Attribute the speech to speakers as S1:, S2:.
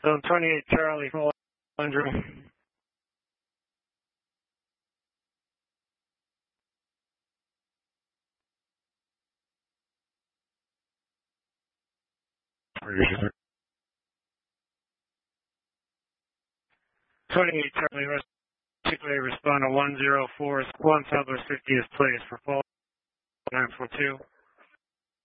S1: Zone 28 Charlie, 400.
S2: Appreciate it.
S1: 28 Charlie, particularly respond to 104 1 Southwest 50th place for fall 942.